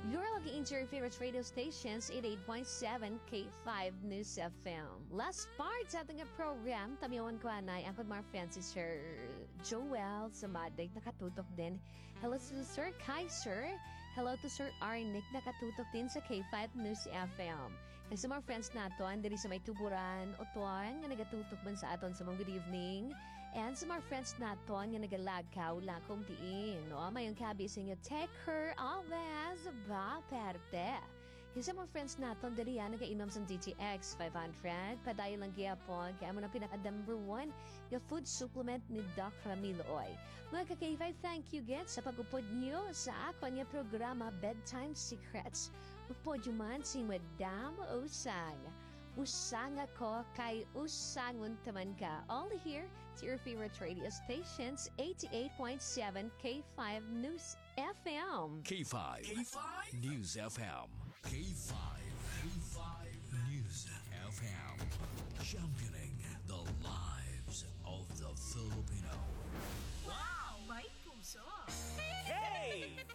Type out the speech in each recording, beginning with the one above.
You're logging into your favorite radio stations, 88.7 K5 News FM. Last part sa ating program, tamiyawan ko anay ang mga friends si Sir Joel Samadig, nakatutok din. Hello to Sir Kaiser. Hello to Sir Arnick, nakatutok din sa K5 News FM. Kasi sa mga friends naton, diri sa may tuburan, otuan, nga nagatutok man sa aton sa mga good evening. And sa mga friends naton, nga nagalagkaw, lakong tiin. No? Mayong kabi sa inyo, take her always ba parte. Kasi sa mga friends naton, diri yan, nagainom sa DTX 500. Padayo lang gyapon, kaya mo na pinaka-number 1, yung food supplement ni Doc Ramil Oy. Mga ka-K5, thank you again sa pag-upod nyo sa ako niya programa Bedtime Secrets. Upod yung man si Madam Usang. Usang ako kay usangon taman ka. All here to your favorite radio stations, 88.7 K5 News FM. K5. K5 News FM. K5. K5 News FM. Championing the lives of the Filipino. Wow! May puso! K5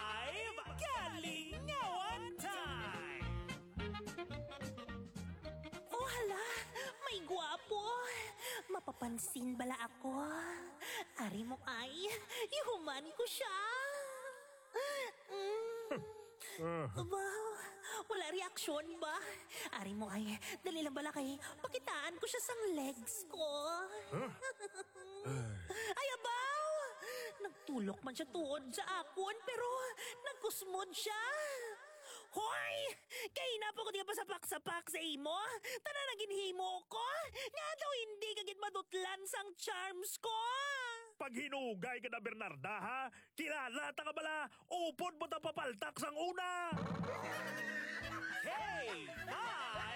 Kalingawan Time! Oh hala! May gwapo! Mapapansin bala ako? Ari mo ay, ihuman ko siya! Wow! Wala reaksyon ba? Ari mo ay, dali lang bala kay pakitaan ko siya sang legs ko. Ay, abaw! Nagtulok man siya tuod sa akon, pero nagkusmod siya. Hoy! Kaya na po ko di pa sapak-sapak sa imo? Tanan na ginhimo ko? Nga daw hindi kagit madutlan sang charms ko? Pag hinugay ka na Bernarda ha, kilala ta ka bala, upod mo ta papaltak sang una!